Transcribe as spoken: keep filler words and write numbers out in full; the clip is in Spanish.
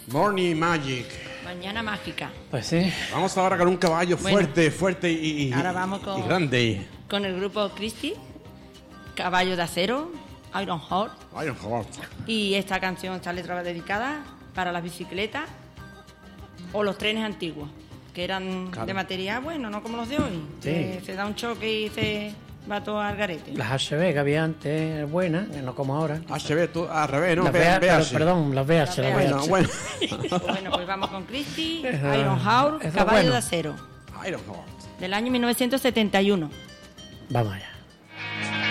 Morning Magic. Mañana mágica. Pues sí. Vamos ahora con un caballo Bueno, fuerte, fuerte y, y, ahora vamos con- y grande. Con el grupo Christie, Caballo de Acero, Iron Heart. Iron Heart. Y esta canción, esta letra va dedicada para las bicicletas o los trenes antiguos, que eran Claro. de material bueno, no como los de hoy. Sí. Que se da un choque y se va todo al garete. Las H B que había antes, buenas, no como ahora. H B, tú al revés, ¿no? las Ve- V H, V H. perdón, las V H, Las las V H. V H. Bueno, bueno. Bueno, pues vamos pues vamos con Christie, Eso- Iron Heart, eso es Caballo bueno. de Acero, Iron Heart. del año mil novecientos setenta y uno. Vamos allá.